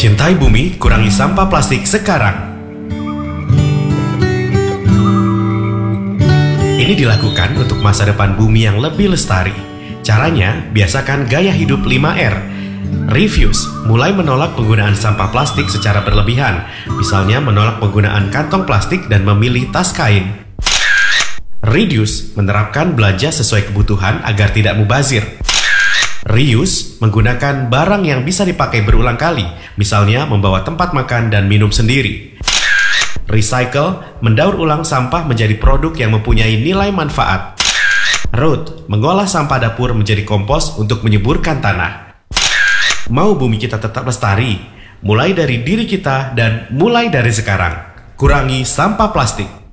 Cintai bumi, kurangi sampah plastik sekarang. Ini dilakukan untuk masa depan bumi yang lebih lestari. Caranya, biasakan gaya hidup 5R. Refuse, mulai menolak penggunaan sampah plastik secara berlebihan. Misalnya menolak penggunaan kantong plastik dan memilih tas kain. Reduce, menerapkan belanja sesuai kebutuhan agar tidak mubazir. Reuse, menggunakan barang yang bisa dipakai berulang kali, misalnya membawa tempat makan dan minum sendiri. Recycle, mendaur ulang sampah menjadi produk yang mempunyai nilai manfaat. Root, mengolah sampah dapur menjadi kompos untuk menyuburkan tanah. Mau bumi kita tetap lestari? Mulai dari diri kita dan mulai dari sekarang. Kurangi sampah plastik.